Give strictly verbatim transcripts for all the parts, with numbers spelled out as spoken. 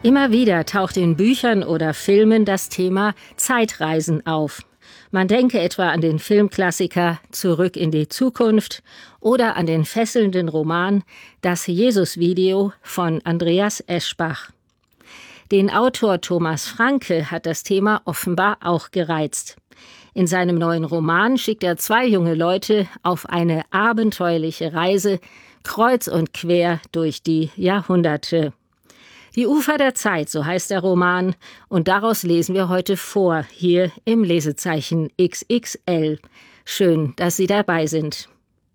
Immer wieder taucht in Büchern oder Filmen das Thema Zeitreisen auf. Man denke etwa an den Filmklassiker Zurück in die Zukunft oder an den fesselnden Roman Das Jesus-Video von Andreas Eschbach. Den Autor Thomas Franke hat das Thema offenbar auch gereizt. In seinem neuen Roman schickt er zwei junge Leute auf eine abenteuerliche Reise kreuz und quer durch die Jahrhunderte. Die Ufer der Zeit, so heißt der Roman, und daraus lesen wir heute vor, hier im Lesezeichen X X L. Schön, dass Sie dabei sind.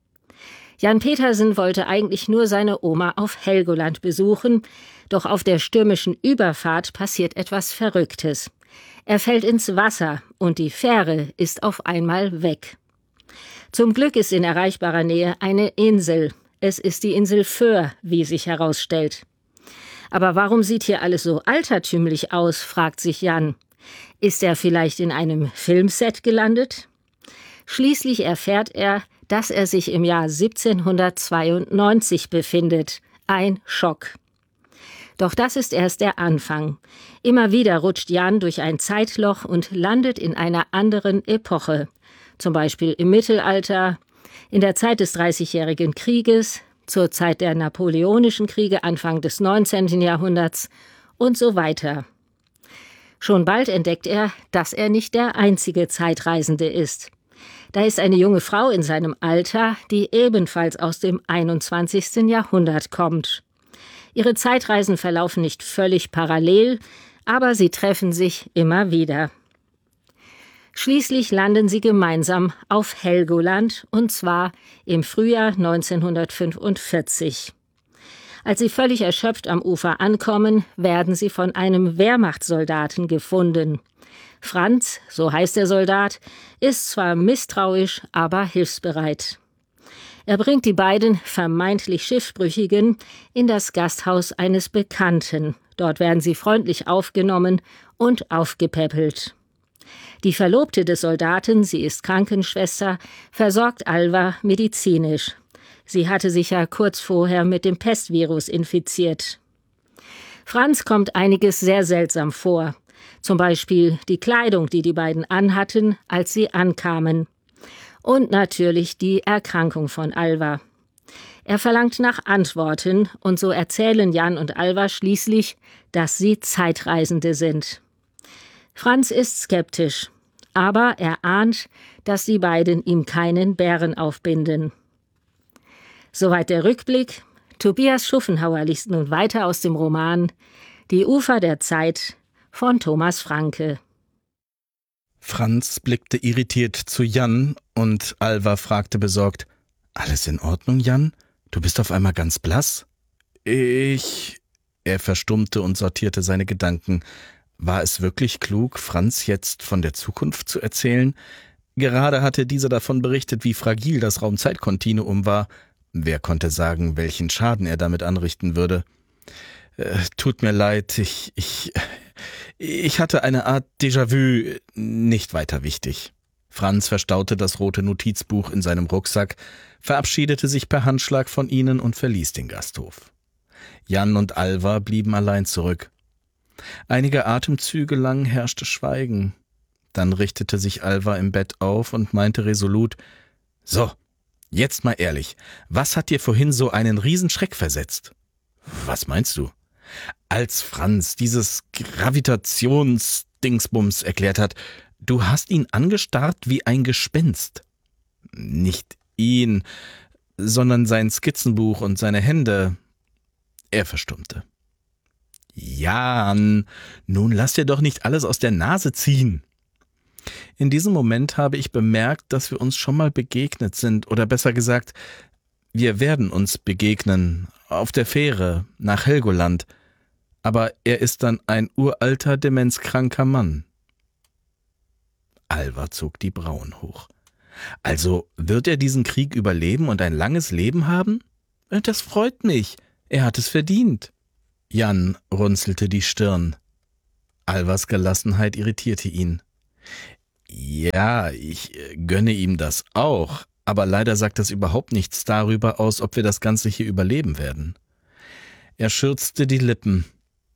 Jan Petersen wollte eigentlich nur seine Oma auf Helgoland besuchen, doch auf der stürmischen Überfahrt passiert etwas Verrücktes. Er fällt ins Wasser und die Fähre ist auf einmal weg. Zum Glück ist in erreichbarer Nähe eine Insel. Es ist die Insel Föhr, wie sich herausstellt. Aber warum sieht hier alles so altertümlich aus, fragt sich Jan. Ist er vielleicht in einem Filmset gelandet? Schließlich erfährt er, dass er sich im Jahr siebzehnhundertzweiundneunzig befindet. Ein Schock. Doch das ist erst der Anfang. Immer wieder rutscht Jan durch ein Zeitloch und landet in einer anderen Epoche. Zum Beispiel im Mittelalter, in der Zeit des Dreißigjährigen Krieges, zur Zeit der Napoleonischen Kriege Anfang des neunzehnten Jahrhunderts und so weiter. Schon bald entdeckt er, dass er nicht der einzige Zeitreisende ist. Da ist eine junge Frau in seinem Alter, die ebenfalls aus dem einundzwanzigsten Jahrhundert kommt. Ihre Zeitreisen verlaufen nicht völlig parallel, aber sie treffen sich immer wieder. Schließlich landen sie gemeinsam auf Helgoland, und zwar im Frühjahr neunzehnhundertfünfundvierzig. Als sie völlig erschöpft am Ufer ankommen, werden sie von einem Wehrmachtssoldaten gefunden. Franz, so heißt der Soldat, ist zwar misstrauisch, aber hilfsbereit. Er bringt die beiden vermeintlich Schiffbrüchigen in das Gasthaus eines Bekannten. Dort werden sie freundlich aufgenommen und aufgepäppelt. Die Verlobte des Soldaten, sie ist Krankenschwester, versorgt Alva medizinisch. Sie hatte sich ja kurz vorher mit dem Pestvirus infiziert. Franz kommt einiges sehr seltsam vor. Zum Beispiel die Kleidung, die die beiden anhatten, als sie ankamen. Und natürlich die Erkrankung von Alva. Er verlangt nach Antworten und so erzählen Jan und Alva schließlich, dass sie Zeitreisende sind. Franz ist skeptisch, aber er ahnt, dass die beiden ihm keinen Bären aufbinden. Soweit der Rückblick. Tobias Schuffenhauer liest nun weiter aus dem Roman Die Ufer der Zeit von Thomas Franke. Franz blickte irritiert zu Jan und Alva fragte besorgt: »Alles in Ordnung, Jan? Du bist auf einmal ganz blass?« »Ich...« Er verstummte und sortierte seine Gedanken. War es wirklich klug, Franz jetzt von der Zukunft zu erzählen? Gerade hatte dieser davon berichtet, wie fragil das Raumzeitkontinuum war. Wer konnte sagen, welchen Schaden er damit anrichten würde? Äh, tut mir leid, ich, ich, ich hatte eine Art Déjà-vu, nicht weiter wichtig. Franz verstaute das rote Notizbuch in seinem Rucksack, verabschiedete sich per Handschlag von ihnen und verließ den Gasthof. Jan und Alva blieben allein zurück. Einige Atemzüge lang herrschte Schweigen. Dann richtete sich Alva im Bett auf und meinte resolut: »So, jetzt mal ehrlich, was hat dir vorhin so einen Riesenschreck versetzt?« »Was meinst du?« »Als Franz dieses Gravitationsdingsbums erklärt hat, du hast ihn angestarrt wie ein Gespenst.« »Nicht ihn, sondern sein Skizzenbuch und seine Hände.« Er verstummte. »Jan, nun lass dir doch nicht alles aus der Nase ziehen.« In diesem Moment habe ich bemerkt, dass wir uns schon mal begegnet sind, oder besser gesagt, wir werden uns begegnen, auf der Fähre nach Helgoland. Aber er ist dann ein uralter, demenzkranker Mann. Alva zog die Brauen hoch. »Also wird er diesen Krieg überleben und ein langes Leben haben? Das freut mich, er hat es verdient.« Jan runzelte die Stirn. Alvas Gelassenheit irritierte ihn. »Ja, ich gönne ihm das auch, aber leider sagt das überhaupt nichts darüber aus, ob wir das Ganze hier überleben werden.« Er schürzte die Lippen.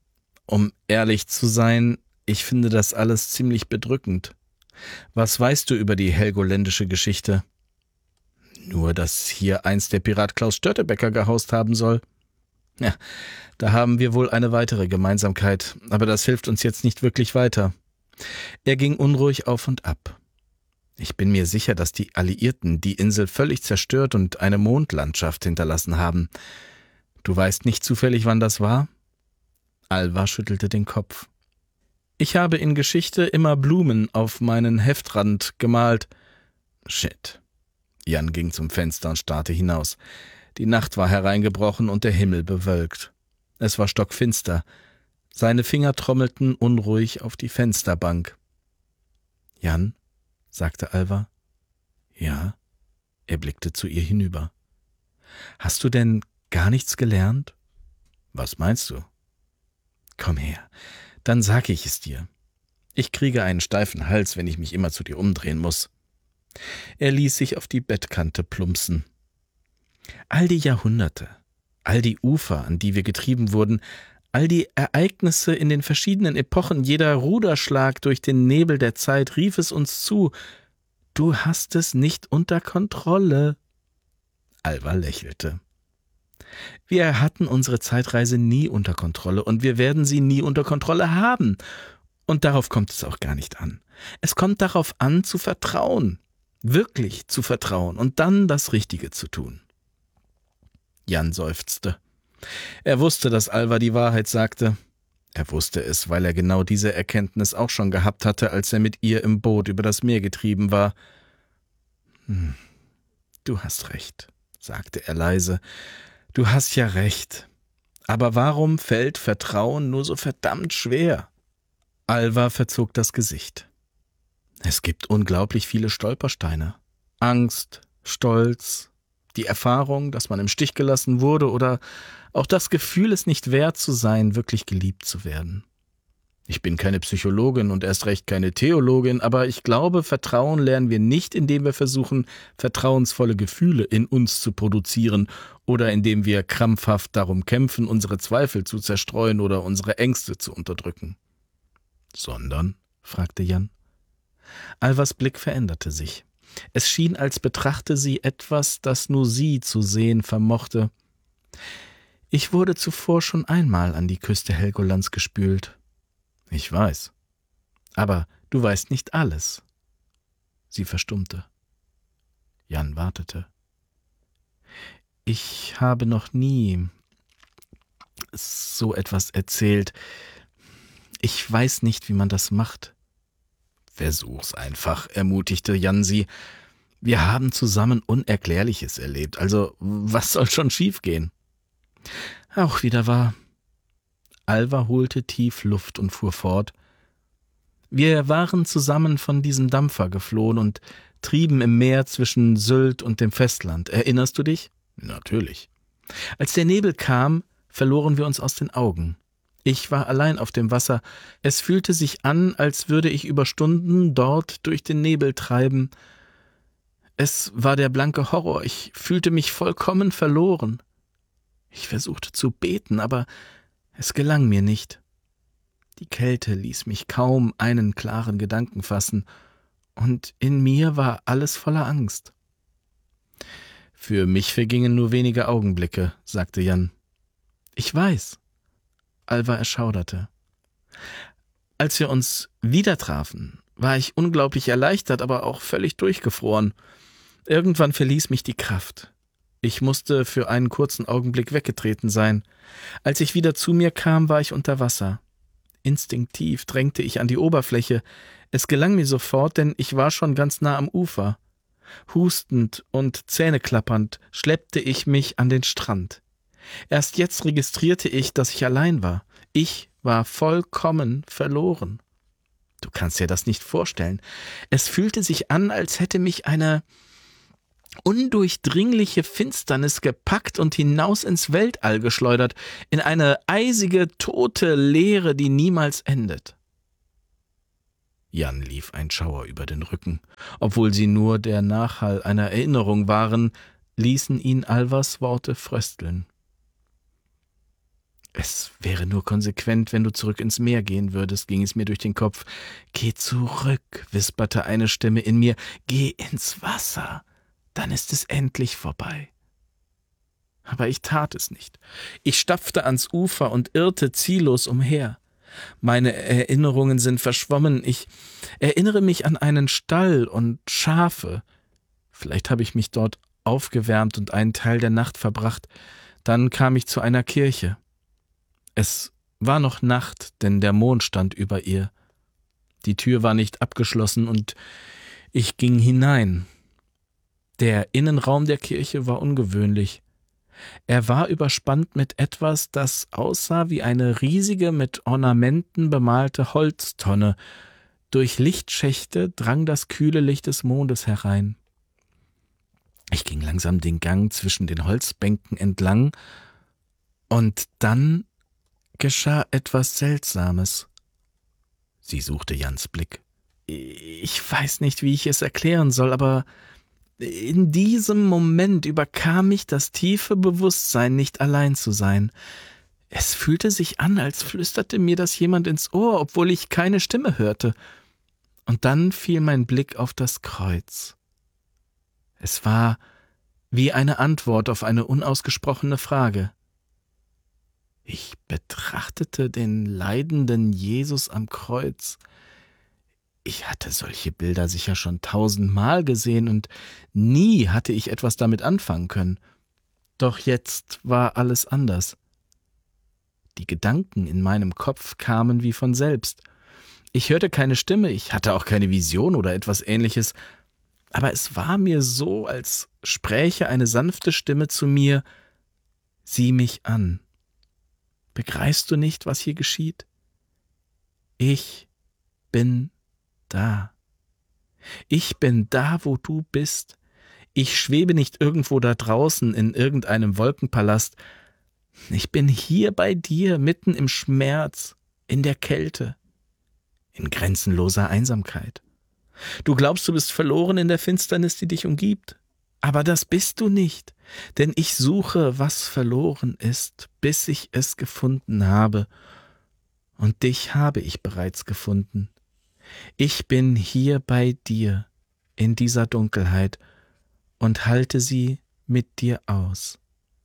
Um ehrlich zu sein, ich finde das alles ziemlich bedrückend. Was weißt du über die helgoländische Geschichte? Nur, dass hier einst der Pirat Klaus Störtebeker gehaust haben soll. Ja, da haben wir wohl eine weitere Gemeinsamkeit, aber das hilft uns jetzt nicht wirklich weiter. Er ging unruhig auf und ab. Ich bin mir sicher, dass die Alliierten die Insel völlig zerstört und eine Mondlandschaft hinterlassen haben. Du weißt nicht zufällig, wann das war? Alva schüttelte den Kopf. Ich habe in Geschichte immer Blumen auf meinen Heftrand gemalt. Shit. Jan ging zum Fenster und starrte hinaus. Die Nacht war hereingebrochen und der Himmel bewölkt. Es war stockfinster. Seine Finger trommelten unruhig auf die Fensterbank. »Jan«, sagte Alva. »Ja?« Er blickte zu ihr hinüber. »Hast du denn gar nichts gelernt?« »Was meinst du?« »Komm her, dann sag ich es dir. Ich kriege einen steifen Hals, wenn ich mich immer zu dir umdrehen muss.« Er ließ sich auf die Bettkante plumpsen. All die Jahrhunderte, all die Ufer, an die wir getrieben wurden, all die Ereignisse in den verschiedenen Epochen, jeder Ruderschlag durch den Nebel der Zeit rief es uns zu: »Du hast es nicht unter Kontrolle.« Alva lächelte. »Wir hatten unsere Zeitreise nie unter Kontrolle und wir werden sie nie unter Kontrolle haben. Und darauf kommt es auch gar nicht an. Es kommt darauf an, zu vertrauen, wirklich zu vertrauen und dann das Richtige zu tun.« Jan seufzte. Er wusste, dass Alva die Wahrheit sagte. Er wusste es, weil er genau diese Erkenntnis auch schon gehabt hatte, als er mit ihr im Boot über das Meer getrieben war. Hm, »Du hast recht«, sagte er leise. »Du hast ja recht. Aber warum fällt Vertrauen nur so verdammt schwer?« Alva verzog das Gesicht. »Es gibt unglaublich viele Stolpersteine. Angst, Stolz, die Erfahrung, dass man im Stich gelassen wurde oder auch das Gefühl, es nicht wert zu sein, wirklich geliebt zu werden. Ich bin keine Psychologin und erst recht keine Theologin, aber ich glaube, Vertrauen lernen wir nicht, indem wir versuchen, vertrauensvolle Gefühle in uns zu produzieren oder indem wir krampfhaft darum kämpfen, unsere Zweifel zu zerstreuen oder unsere Ängste zu unterdrücken.« »Sondern?« fragte Jan. Alvas Blick veränderte sich. Es schien, als betrachte sie etwas, das nur sie zu sehen vermochte. »Ich wurde zuvor schon einmal an die Küste Helgolands gespült.« »Ich weiß. Aber du weißt nicht alles.« Sie verstummte. Jan wartete. »Ich habe noch nie so etwas erzählt. Ich weiß nicht, wie man das macht.« »Versuch's einfach«, ermutigte Jan sie. »Wir haben zusammen Unerklärliches erlebt, also was soll schon schiefgehen?« »Auch wieder wahr.« Alva holte tief Luft und fuhr fort. »Wir waren zusammen von diesem Dampfer geflohen und trieben im Meer zwischen Sylt und dem Festland. Erinnerst du dich?« »Natürlich.« »Als der Nebel kam, verloren wir uns aus den Augen. Ich war allein auf dem Wasser. Es fühlte sich an, als würde ich über Stunden dort durch den Nebel treiben. Es war der blanke Horror. Ich fühlte mich vollkommen verloren. Ich versuchte zu beten, aber es gelang mir nicht. Die Kälte ließ mich kaum einen klaren Gedanken fassen, und in mir war alles voller Angst.« »Für mich vergingen nur wenige Augenblicke«, sagte Jan. »Ich weiß.« Alva erschauderte. »Als wir uns wieder trafen, war ich unglaublich erleichtert, aber auch völlig durchgefroren. Irgendwann verließ mich die Kraft. Ich musste für einen kurzen Augenblick weggetreten sein. Als ich wieder zu mir kam, war ich unter Wasser. Instinktiv drängte ich an die Oberfläche. Es gelang mir sofort, denn ich war schon ganz nah am Ufer. Hustend und zähneklappernd schleppte ich mich an den Strand. Erst jetzt registrierte ich, dass ich allein war. Ich war vollkommen verloren. Du kannst dir das nicht vorstellen. Es fühlte sich an, als hätte mich eine undurchdringliche Finsternis gepackt und hinaus ins Weltall geschleudert, in eine eisige, tote Leere, die niemals endet.« Jan lief ein Schauer über den Rücken. Obwohl sie nur der Nachhall einer Erinnerung waren, ließen ihn Alvas Worte frösteln. Es wäre nur konsequent, wenn du zurück ins Meer gehen würdest, ging es mir durch den Kopf. Geh zurück, wisperte eine Stimme in mir, geh ins Wasser, dann ist es endlich vorbei. Aber ich tat es nicht. Ich stapfte ans Ufer und irrte ziellos umher. Meine Erinnerungen sind verschwommen. Ich erinnere mich an einen Stall und Schafe. Vielleicht habe ich mich dort aufgewärmt und einen Teil der Nacht verbracht. Dann kam ich zu einer Kirche. Es war noch Nacht, denn der Mond stand über ihr. Die Tür war nicht abgeschlossen und ich ging hinein. Der Innenraum der Kirche war ungewöhnlich. Er war überspannt mit etwas, das aussah wie eine riesige, mit Ornamenten bemalte Holztonne. Durch Lichtschächte drang das kühle Licht des Mondes herein. Ich ging langsam den Gang zwischen den Holzbänken entlang, und dann geschah etwas Seltsames. Sie suchte Jans Blick. Ich weiß nicht, wie ich es erklären soll, aber in diesem Moment überkam mich das tiefe Bewusstsein, nicht allein zu sein. Es fühlte sich an, als flüsterte mir das jemand ins Ohr, obwohl ich keine Stimme hörte. Und dann fiel mein Blick auf das Kreuz. Es war wie eine Antwort auf eine unausgesprochene Frage. Ich betrachtete den leidenden Jesus am Kreuz. Ich hatte solche Bilder sicher schon tausendmal gesehen und nie hatte ich etwas damit anfangen können. Doch jetzt war alles anders. Die Gedanken in meinem Kopf kamen wie von selbst. Ich hörte keine Stimme, ich hatte auch keine Vision oder etwas Ähnliches, aber es war mir so, als spräche eine sanfte Stimme zu mir: Sieh mich an. Begreifst du nicht, was hier geschieht? Ich bin da. Ich bin da, wo du bist. Ich schwebe nicht irgendwo da draußen in irgendeinem Wolkenpalast. Ich bin hier bei dir, mitten im Schmerz, in der Kälte, in grenzenloser Einsamkeit. Du glaubst, du bist verloren in der Finsternis, die dich umgibt. Aber das bist du nicht, denn ich suche, was verloren ist, bis ich es gefunden habe. Und dich habe ich bereits gefunden. Ich bin hier bei dir, in dieser Dunkelheit, und halte sie mit dir aus.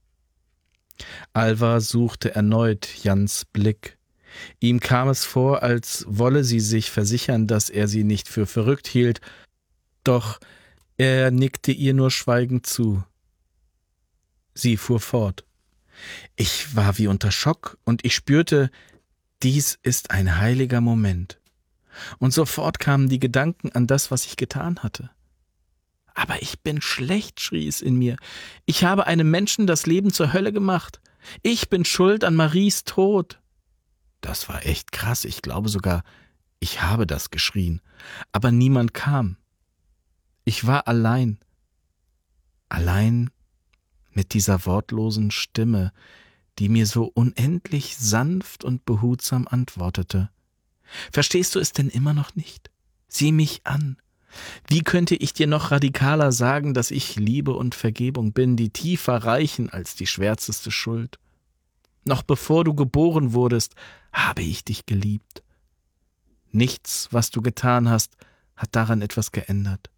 Alva suchte erneut Jans Blick. Ihm kam es vor, als wolle sie sich versichern, dass er sie nicht für verrückt hielt, doch er nickte ihr nur schweigend zu. Sie fuhr fort. Ich war wie unter Schock, und ich spürte, dies ist ein heiliger Moment. Und sofort kamen die Gedanken an das, was ich getan hatte. Aber ich bin schlecht, schrie es in mir. Ich habe einem Menschen das Leben zur Hölle gemacht. Ich bin schuld an Maries Tod. Das war echt krass. Ich glaube sogar, ich habe das geschrien. Aber niemand kam. Ich war allein. Allein mit dieser wortlosen Stimme, die mir so unendlich sanft und behutsam antwortete. Verstehst du es denn immer noch nicht? Sieh mich an. Wie könnte ich dir noch radikaler sagen, dass ich Liebe und Vergebung bin, die tiefer reichen als die schwärzeste Schuld? Noch bevor du geboren wurdest, habe ich dich geliebt. Nichts, was du getan hast, hat daran etwas geändert.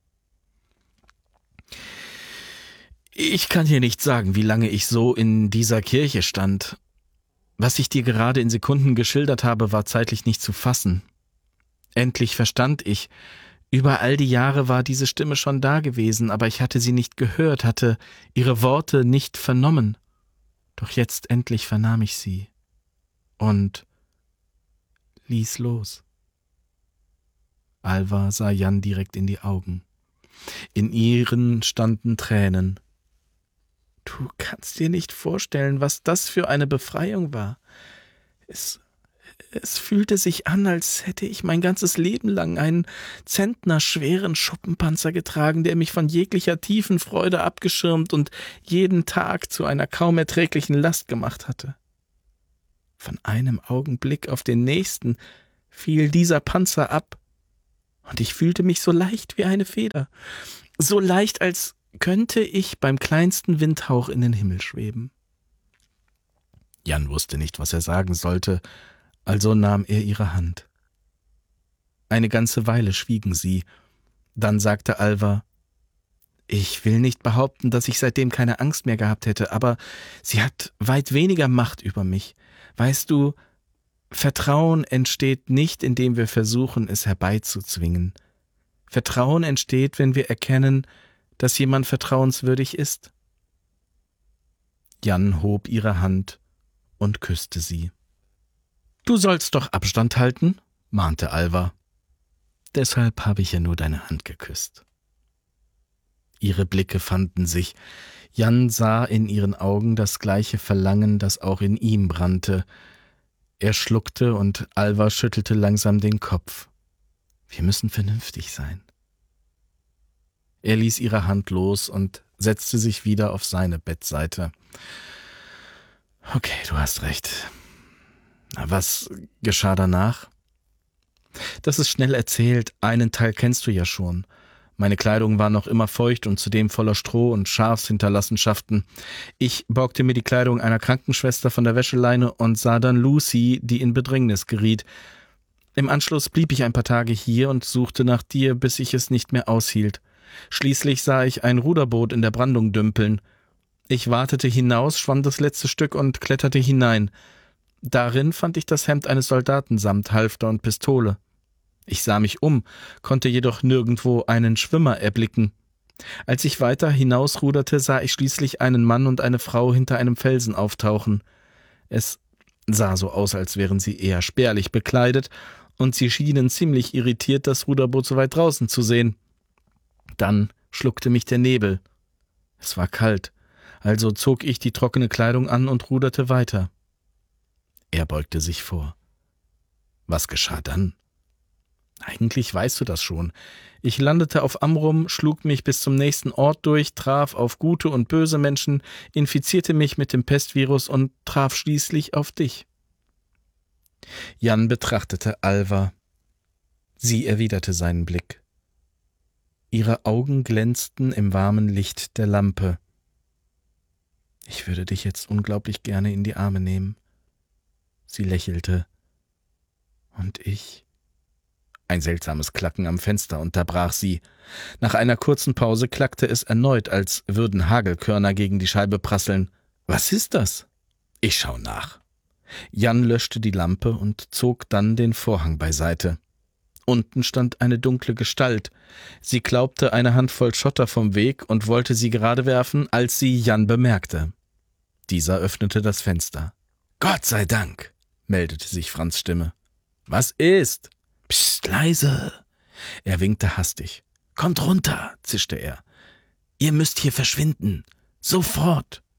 Ich kann dir nicht sagen, wie lange ich so in dieser Kirche stand. Was ich dir gerade in Sekunden geschildert habe, war zeitlich nicht zu fassen. Endlich verstand ich, über all die Jahre war diese Stimme schon da gewesen, aber ich hatte sie nicht gehört, hatte ihre Worte nicht vernommen. Doch jetzt endlich vernahm ich sie und ließ los. Alva sah Jan direkt in die Augen. In ihren standen Tränen. Du kannst dir nicht vorstellen, was das für eine Befreiung war. Es, es fühlte sich an, als hätte ich mein ganzes Leben lang einen zentnerschweren Schuppenpanzer getragen, der mich von jeglicher tiefen Freude abgeschirmt und jeden Tag zu einer kaum erträglichen Last gemacht hatte. Von einem Augenblick auf den nächsten fiel dieser Panzer ab, und ich fühlte mich so leicht wie eine Feder, so leicht, als könnte ich beim kleinsten Windhauch in den Himmel schweben. Jan wusste nicht, was er sagen sollte, also nahm er ihre Hand. Eine ganze Weile schwiegen sie. Dann sagte Alva: »Ich will nicht behaupten, dass ich seitdem keine Angst mehr gehabt hätte, aber sie hat weit weniger Macht über mich. Weißt du, Vertrauen entsteht nicht, indem wir versuchen, es herbeizuzwingen. Vertrauen entsteht, wenn wir erkennen, dass jemand vertrauenswürdig ist.« Jan hob ihre Hand und küsste sie. »Du sollst doch Abstand halten«, mahnte Alva. »Deshalb habe ich ja nur deine Hand geküsst.« Ihre Blicke fanden sich. Jan sah in ihren Augen das gleiche Verlangen, das auch in ihm brannte. Er schluckte und Alva schüttelte langsam den Kopf. »Wir müssen vernünftig sein.« Er ließ ihre Hand los und setzte sich wieder auf seine Bettseite. »Okay, du hast recht. Was geschah danach?« »Das ist schnell erzählt. Einen Teil kennst du ja schon. Meine Kleidung war noch immer feucht und zudem voller Stroh und Schafshinterlassenschaften. Ich borgte mir die Kleidung einer Krankenschwester von der Wäscheleine und sah dann Lucy, die in Bedrängnis geriet. Im Anschluss blieb ich ein paar Tage hier und suchte nach dir, bis ich es nicht mehr aushielt. Schließlich sah ich ein Ruderboot in der Brandung dümpeln. Ich wartete hinaus, schwamm das letzte Stück und kletterte hinein. Darin fand ich das Hemd eines Soldaten samt Halfter und Pistole. Ich sah mich um, konnte jedoch nirgendwo einen Schwimmer erblicken. Als ich weiter hinausruderte, sah ich schließlich einen Mann und eine Frau hinter einem Felsen auftauchen. Es sah so aus, als wären sie eher spärlich bekleidet, und sie schienen ziemlich irritiert, das Ruderboot so weit draußen zu sehen. Dann schluckte mich der Nebel. Es war kalt, also zog ich die trockene Kleidung an und ruderte weiter. Er beugte sich vor. Was geschah dann? Eigentlich weißt du das schon. Ich landete auf Amrum, schlug mich bis zum nächsten Ort durch, traf auf gute und böse Menschen, infizierte mich mit dem Pestvirus und traf schließlich auf dich. Jan betrachtete Alva. Sie erwiderte seinen Blick. Ihre Augen glänzten im warmen Licht der Lampe. Ich würde dich jetzt unglaublich gerne in die Arme nehmen. Sie lächelte. Und ich? Ein seltsames Klacken am Fenster unterbrach sie. Nach einer kurzen Pause klackte es erneut, als würden Hagelkörner gegen die Scheibe prasseln. Was ist das? Ich schau nach. Jan löschte die Lampe und zog dann den Vorhang beiseite. Unten stand eine dunkle Gestalt. Sie klaubte eine Handvoll Schotter vom Weg und wollte sie gerade werfen, als sie Jan bemerkte. Dieser öffnete das Fenster. »Gott sei Dank«, meldete sich Franz' Stimme. »Was ist?« »Psst, leise!« Er winkte hastig. »Kommt runter«, zischte er. »Ihr müsst hier verschwinden. Sofort!«